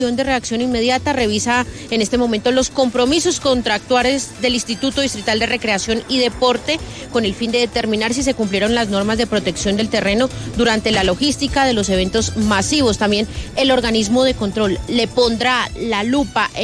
de reacción inmediata revisa en este momento los compromisos contractuales del Instituto Distrital de Recreación y Deporte con el fin de determinar si se cumplieron las normas de protección del terreno durante la logística de los eventos masivos. También el organismo de control le pondrá la lupa e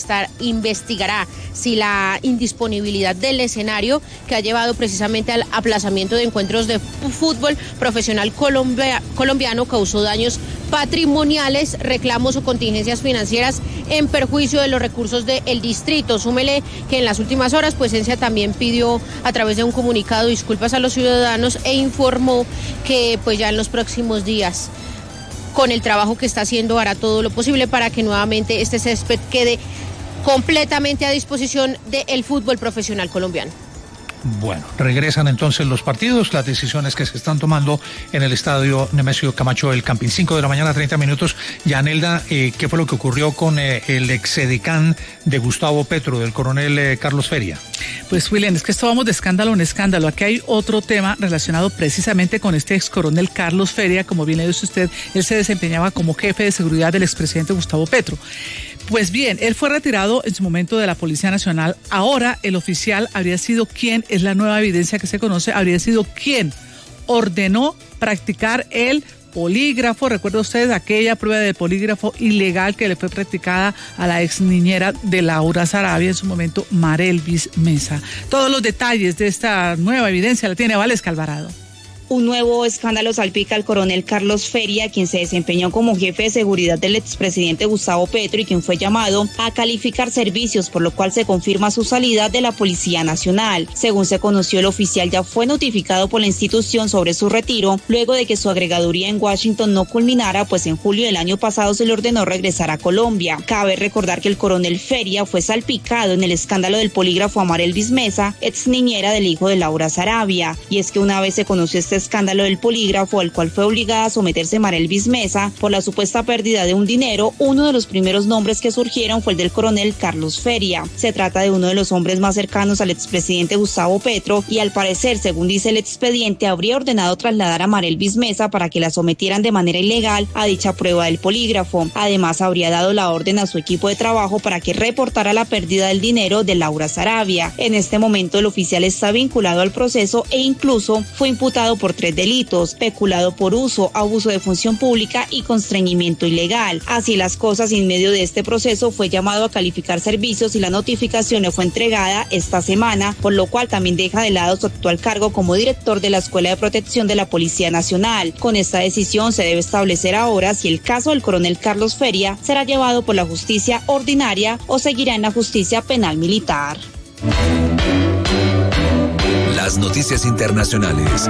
investigará si la indisponibilidad del escenario que ha llevado precisamente al aplazamiento de encuentros de fútbol profesional colombiano causó daños patrimoniales, reclamos o contingencias financieras en perjuicio de los recursos del distrito. Súmele que en las últimas horas, pues ENSA también pidió a través de un comunicado disculpas a los ciudadanos e informó que pues ya en los próximos días, con el trabajo que está haciendo, hará todo lo posible para que nuevamente este césped quede completamente a disposición del fútbol profesional colombiano. Bueno, regresan entonces los partidos, las decisiones que se están tomando en el estadio Nemesio Camacho del Campín. 5 de la mañana, 30 minutos. Yanelda, ¿qué fue lo que ocurrió con el exedecán de Gustavo Petro, del coronel Carlos Feria? Pues, William, es que esto vamos de escándalo en escándalo. Aquí hay otro tema relacionado precisamente con este ex coronel Carlos Feria. Como bien le dice usted, él se desempeñaba como jefe de seguridad del expresidente Gustavo Petro. Pues bien, él fue retirado en su momento de la Policía Nacional. Ahora el oficial habría sido quien, es la nueva evidencia que se conoce, habría sido quien ordenó practicar el polígrafo. ¿Recuerda usted aquella prueba de polígrafo ilegal que le fue practicada a la ex niñera de Laura Sarabia, en su momento Marelvis Mesa? Todos los detalles de esta nueva evidencia la tiene Valesca Alvarado. Un nuevo escándalo salpica al coronel Carlos Feria, quien se desempeñó como jefe de seguridad del expresidente Gustavo Petro y quien fue llamado a calificar servicios, por lo cual se confirma su salida de la Policía Nacional. Según se conoció, el oficial ya fue notificado por la institución sobre su retiro, luego de que su agregaduría en Washington no culminara, pues en julio del año pasado se le ordenó regresar a Colombia. Cabe recordar que el coronel Feria fue salpicado en el escándalo del polígrafo a Marelvis Mesa, ex niñera del hijo de Laura Sarabia. Y es que una vez se conoció este escándalo del polígrafo, al cual fue obligada a someterse Marelvis Mesa por la supuesta pérdida de un dinero, uno de los primeros nombres que surgieron fue el del coronel Carlos Feria. Se trata de uno de los hombres más cercanos al expresidente Gustavo Petro y al parecer, según dice el expediente, habría ordenado trasladar a Marelvis Mesa para que la sometieran de manera ilegal a dicha prueba del polígrafo. Además, habría dado la orden a su equipo de trabajo para que reportara la pérdida del dinero de Laura Sarabia. En este momento el oficial está vinculado al proceso e incluso fue imputado por 3 delitos: peculado por uso, abuso de función pública y constreñimiento ilegal. Así las cosas, en medio de este proceso fue llamado a calificar servicios y la notificación le fue entregada esta semana, por lo cual también deja de lado su actual cargo como director de la Escuela de Protección de la Policía Nacional. Con esta decisión se debe establecer ahora si el caso del coronel Carlos Feria será llevado por la justicia ordinaria o seguirá en la justicia penal militar. Las noticias internacionales.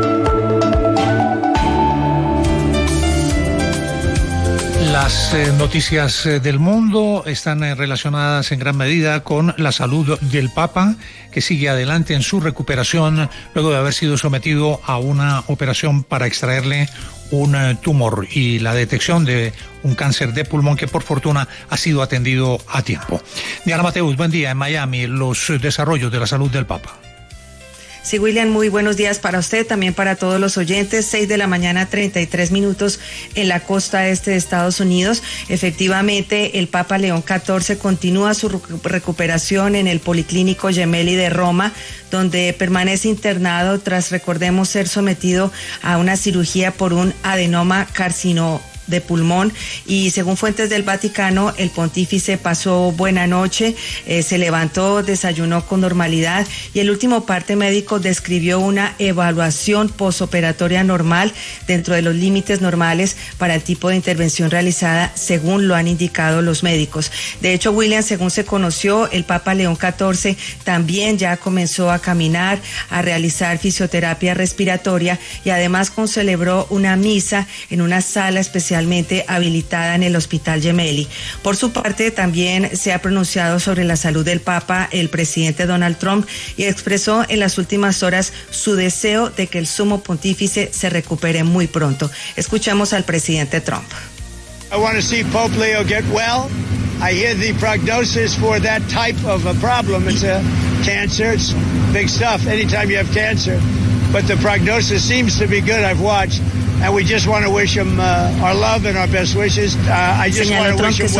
Las noticias del mundo están relacionadas en gran medida con la salud del Papa, que sigue adelante en su recuperación luego de haber sido sometido a una operación para extraerle un tumor y la detección de un cáncer de pulmón que por fortuna ha sido atendido a tiempo. Diana Mateus, buen día en Miami, los desarrollos de la salud del Papa. Sí, William, muy buenos días para usted, también para todos los oyentes. 6 de la mañana, 33 minutos en la costa este de Estados Unidos. Efectivamente, el Papa León XIV continúa su recuperación en el Policlínico Gemelli de Roma, donde permanece internado tras, recordemos, ser sometido a una cirugía por un adenoma carcinoma de pulmón, y según fuentes del Vaticano, el pontífice pasó buena noche, se levantó, desayunó con normalidad y el último parte médico describió una evaluación posoperatoria normal dentro de los límites normales para el tipo de intervención realizada, según lo han indicado los médicos. De hecho, William, según se conoció, el Papa León XIV también ya comenzó a caminar, a realizar fisioterapia respiratoria y además celebró una misa en una sala especialmente habilitada en el Hospital Gemelli. Por su parte, también se ha pronunciado sobre la salud del Papa el presidente Donald Trump y expresó en las últimas horas su deseo de que el sumo pontífice se recupere muy pronto. Escuchamos al presidente Trump. I want to see Pope Leo get well. I hear the prognosis for that type of a problem. It's a cancer. It's big stuff anytime you have cancer. But the prognosis seems to be good. I've watched. and we just want to wish him our love and our best wishes. I just want to wish him